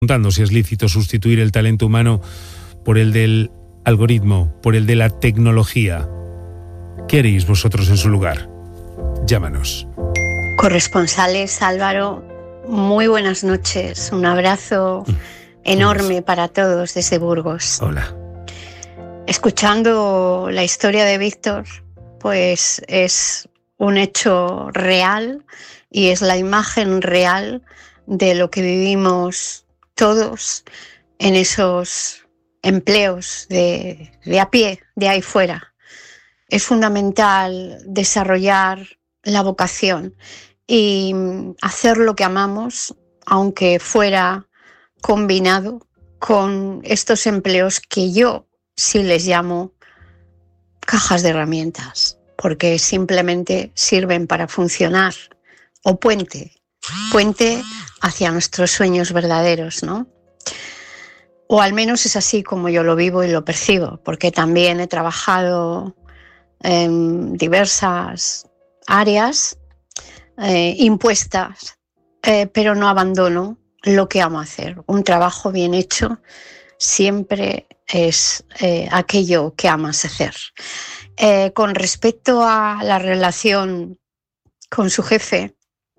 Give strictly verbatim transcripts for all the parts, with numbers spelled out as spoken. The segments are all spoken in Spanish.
preguntando si es lícito sustituir el talento humano por el del algoritmo, por el de la tecnología. ¿Qué haréis vosotros en su lugar? Llámanos. Corresponsales, Álvaro, muy buenas noches. Un abrazo enorme para todos desde Burgos. Hola. Escuchando la historia de Víctor, pues es un hecho real y es la imagen real de lo que vivimos todos en esos empleos de, de a pie, de ahí fuera. Es fundamental desarrollar la vocación y hacer lo que amamos, aunque fuera combinado con estos empleos que yo sí les llamo cajas de herramientas, porque simplemente sirven para funcionar, o puente, puente hacia nuestros sueños verdaderos, ¿no? O al menos es así como yo lo vivo y lo percibo, porque también he trabajado en diversas áreas eh, impuestas, eh, pero no abandono lo que amo hacer. Un trabajo bien hecho siempre es eh, aquello que amas hacer. Eh, con respecto a la relación con su jefe,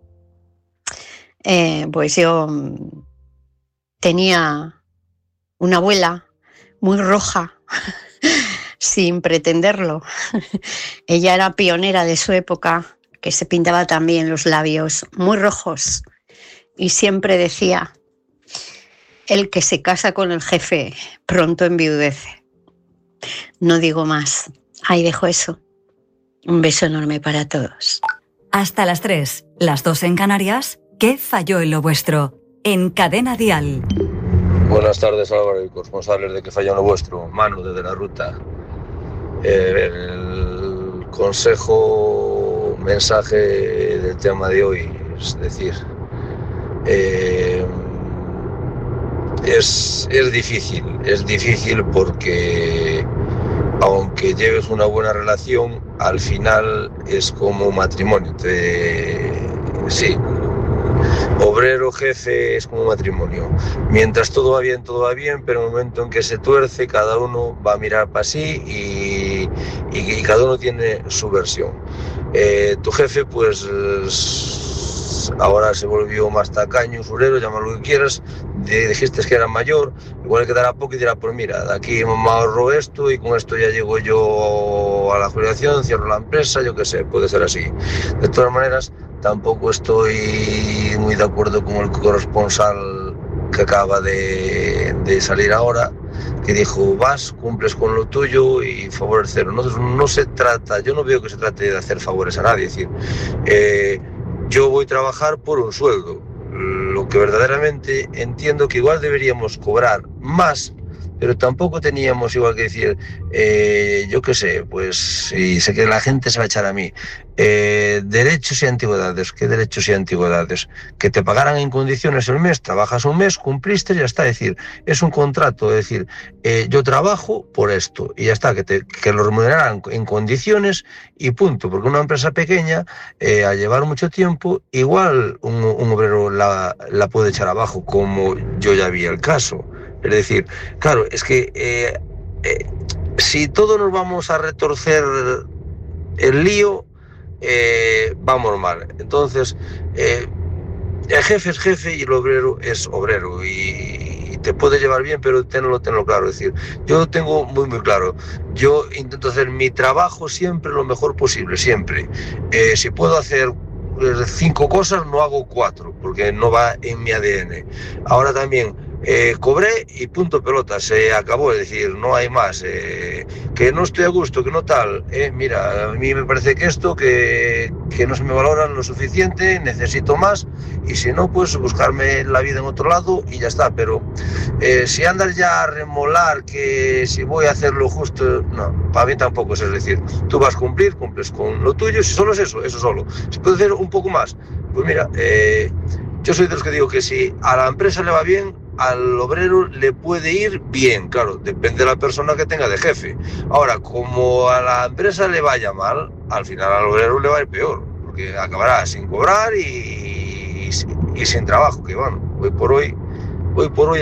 eh, pues yo tenía una abuela muy roja, sin pretenderlo. Ella era pionera de su época, que se pintaba también los labios muy rojos y siempre decía: el que se casa con el jefe pronto enviudece. No digo más, ahí dejo eso. Un beso enorme para todos. Hasta las tres, las dos en Canarias. ¿Qué falló en lo vuestro? En Cadena Dial. Buenas tardes, Álvaro y corresponsables de ¿Qué falló en lo vuestro? Manu, desde la ruta. Eh, el consejo, mensaje del tema de hoy, es decir, eh, es, es difícil, es difícil porque aunque lleves una buena relación, al final es como un matrimonio. Te, sí, obrero, jefe, es como un matrimonio. Mientras todo va bien, todo va bien, pero en el momento en que se tuerce, cada uno va a mirar para sí y, y, y cada uno tiene su versión. Eh, tu jefe, pues, ahora se volvió más tacaño, usurero, llámalo lo que quieras, dijiste que era mayor, igual que dará poco y dirá, pues mira, de aquí me ahorro esto y con esto ya llego yo a la jubilación, cierro la empresa, yo qué sé, puede ser así. De todas maneras, tampoco estoy muy de acuerdo con el corresponsal que acaba de, de salir ahora, que dijo, vas, cumples con lo tuyo y favor cero. No, no se trata, yo no veo que se trate de hacer favores a nadie, es decir, eh, yo voy a trabajar por un sueldo. Lo que verdaderamente entiendo que igual deberíamos cobrar más, pero tampoco teníamos igual que decir, eh, yo qué sé, pues, y sé que la gente se va a echar a mí, eh, derechos y antigüedades. ¿Qué derechos y antigüedades? Que te pagaran en condiciones el mes, trabajas un mes, cumpliste y ya está. Es decir, es un contrato, es decir, eh, yo trabajo por esto y ya está, que, te, que lo remuneraran en condiciones y punto. Porque una empresa pequeña, eh, al llevar mucho tiempo, igual un, un obrero la, la puede echar abajo, como yo ya vi el caso. Es decir, claro, es que eh, eh, si todos nos vamos a retorcer el lío, eh, vamos mal. Entonces, eh, el jefe es jefe y el obrero es obrero. Y, y te puede llevar bien, pero tenlo, tenlo claro. Es decir, yo tengo muy, muy claro. Yo intento hacer mi trabajo siempre lo mejor posible, siempre. Eh, si puedo hacer cinco cosas, no hago cuatro, porque no va en mi A D N. Ahora también, Eh, cobré y punto pelota, se acabó, es decir, no hay más, eh, que no estoy a gusto, que no tal, eh, mira, a mí me parece que esto, que, que no se me valoran lo suficiente, necesito más, y si no, pues buscarme la vida en otro lado y ya está. Pero eh, si andas ya a remolar que si voy a hacer lo justo, no, para mí tampoco es, es decir, tú vas a cumplir, cumples con lo tuyo, si solo es eso, eso solo, si puedes hacer un poco más, pues mira, eh, yo soy de los que digo que si a la empresa le va bien, al obrero le puede ir bien, claro, depende de la persona que tenga de jefe. Ahora, como a la empresa le vaya mal, al final al obrero le va a ir peor, porque acabará sin cobrar y, y, y sin trabajo, que bueno, hoy por hoy hoy por hoy